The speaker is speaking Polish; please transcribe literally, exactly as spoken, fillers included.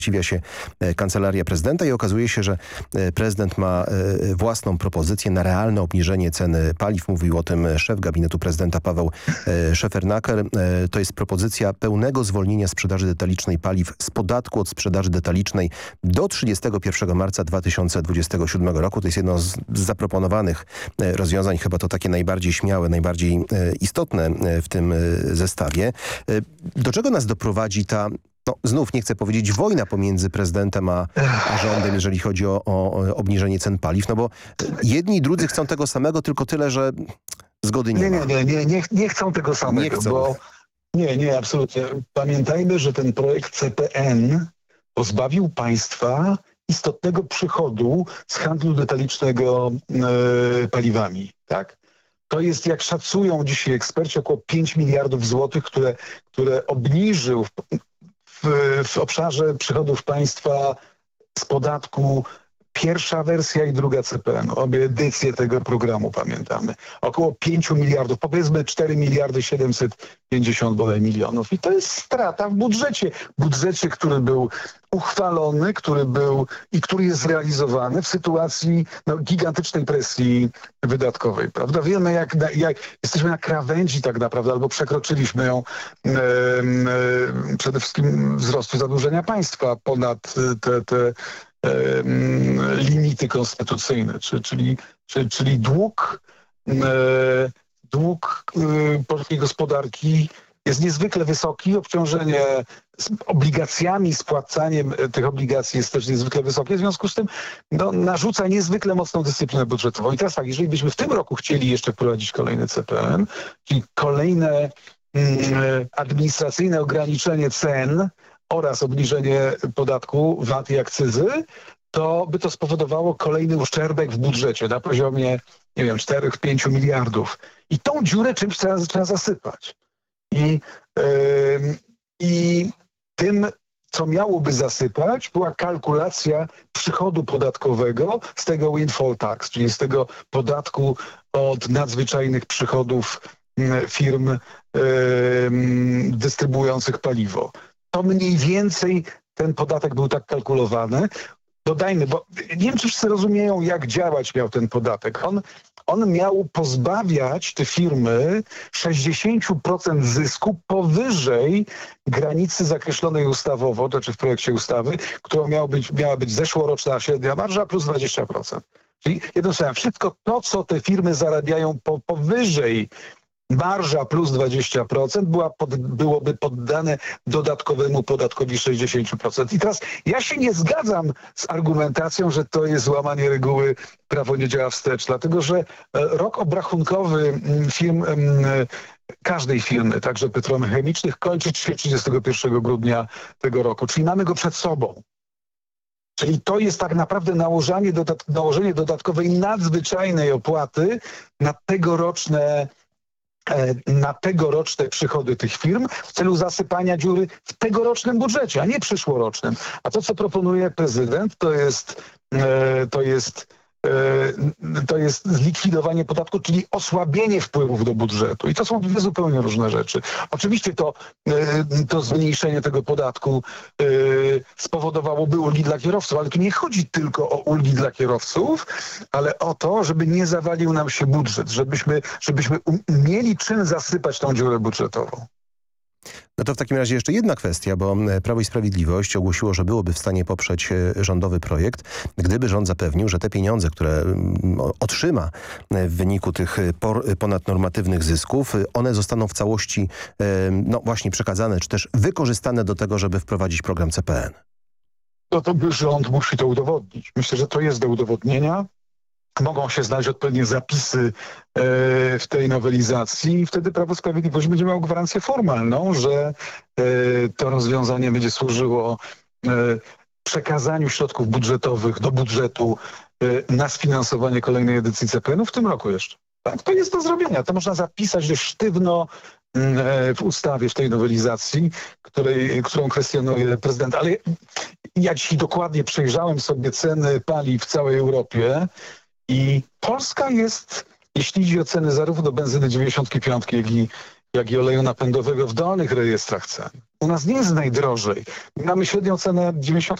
sprzeciwia się Kancelaria Prezydenta i okazuje się, że prezydent ma własną propozycję na realne obniżenie ceny paliw. Mówił o tym szef gabinetu prezydenta Paweł Szefernaker. To jest propozycja pełnego zwolnienia sprzedaży detalicznej paliw z podatku od sprzedaży detalicznej do trzydziestego pierwszego marca dwa tysiące dwudziestego siódmego roku. To jest jedno z zaproponowanych rozwiązań, chyba to takie najbardziej śmiałe, najbardziej istotne w tym zestawie. Do czego nas doprowadzi ta, no znów nie chcę powiedzieć wojna pomiędzy prezydentem a, a rządem, jeżeli chodzi o, o obniżenie cen paliw? No bo jedni i drudzy chcą tego samego, tylko tyle, że zgody nie, nie ma. Nie, nie, nie, nie chcą tego samego, nie chcą. bo nie, nie, absolutnie. Pamiętajmy, że ten projekt C P N pozbawił państwa istotnego przychodu z handlu detalicznego e, paliwami, tak? To jest, jak szacują dzisiaj eksperci, około pięć miliardów złotych, które, które obniżył w, w, w obszarze przychodów państwa z podatku pierwsza wersja i druga C P N. Obie edycje tego programu pamiętamy. Około pięć miliardów, powiedzmy cztery miliardy siedemset pięćdziesiąt bodaj milionów. I to jest strata w budżecie. Budżecie, który był uchwalony, który był i który jest zrealizowany w sytuacji no, gigantycznej presji wydatkowej, prawda? Wiemy, jak, jak jesteśmy na krawędzi tak naprawdę, albo przekroczyliśmy ją e, e, przede wszystkim wzrostu zadłużenia państwa ponad te, te limity konstytucyjne, czyli, czyli, czyli dług, dług polskiej gospodarki jest niezwykle wysoki, obciążenie z obligacjami, spłacaniem tych obligacji jest też niezwykle wysokie, w związku z tym no, narzuca niezwykle mocną dyscyplinę budżetową. I teraz tak, jeżeli byśmy w tym roku chcieli jeszcze wprowadzić kolejny C P N, czyli kolejne mm, administracyjne ograniczenie cen oraz obniżenie podatku V A T i akcyzy, to by to spowodowało kolejny uszczerbek w budżecie na poziomie, nie wiem, cztery pięć miliardów. I tą dziurę czymś trzeba, trzeba zasypać. I, yy, I tym, co miałoby zasypać, była kalkulacja przychodu podatkowego z tego windfall tax, czyli z tego podatku od nadzwyczajnych przychodów firm yy, dystrybuujących paliwo. To mniej więcej ten podatek był tak kalkulowany. Dodajmy, bo nie wiem, czy wszyscy rozumieją, jak działać miał ten podatek. On, on miał pozbawiać te firmy sześćdziesiąt procent zysku powyżej granicy zakreślonej ustawowo, to czy w projekcie ustawy, którą miała być, miała być zeszłoroczna średnia marża plus dwadzieścia procent. Czyli jednym słowem, wszystko to, co te firmy zarabiają po, powyżej marża plus dwadzieścia procent była pod, byłoby poddane dodatkowemu podatkowi sześćdziesiąt procent. I teraz ja się nie zgadzam z argumentacją, że to jest łamanie reguły, prawo nie działa wstecz, dlatego że rok obrachunkowy firm, każdej firmy, także petrochemicznych, kończy się trzydziestego pierwszego grudnia tego roku, czyli mamy go przed sobą. Czyli to jest tak naprawdę nałożenie, dodat nałożenie dodatkowej nadzwyczajnej opłaty na tegoroczne na tegoroczne przychody tych firm w celu zasypania dziury w tegorocznym budżecie, a nie przyszłorocznym. A to, co proponuje prezydent, to jest, to jest, to jest zlikwidowanie podatku, czyli osłabienie wpływów do budżetu. I to są dwie zupełnie różne rzeczy. Oczywiście to, to zmniejszenie tego podatku spowodowałoby ulgi dla kierowców, ale tu nie chodzi tylko o ulgi dla kierowców, ale o to, żeby nie zawalił nam się budżet, żebyśmy, żebyśmy mieli czym zasypać tą dziurę budżetową. No to w takim razie jeszcze jedna kwestia, bo Prawo i Sprawiedliwość ogłosiło, że byłoby w stanie poprzeć rządowy projekt, gdyby rząd zapewnił, że te pieniądze, które otrzyma w wyniku tych ponadnormatywnych zysków, one zostaną w całości no właśnie przekazane, czy też wykorzystane do tego, żeby wprowadzić program C P N. No to rząd musi to udowodnić. Myślę, że to jest do udowodnienia. Mogą się znaleźć odpowiednie zapisy e, w tej nowelizacji i wtedy Prawo i Sprawiedliwość będzie miało gwarancję formalną, że e, to rozwiązanie będzie służyło e, przekazaniu środków budżetowych do budżetu e, na sfinansowanie kolejnej edycji C P N-u w tym roku jeszcze. Tak, to jest do zrobienia. To można zapisać dość sztywno e, w ustawie, w tej nowelizacji, której, którą kwestionuje prezydent. Ale ja dzisiaj dokładnie przejrzałem sobie ceny paliw w całej Europie. I Polska jest, jeśli chodzi o ceny zarówno benzyny dziewięćdziesiątki piątki, jak i, jak i oleju napędowego w dolnych rejestrach cen. U nas nie jest najdrożej. Mamy średnią cenę dziewięćdziesiąt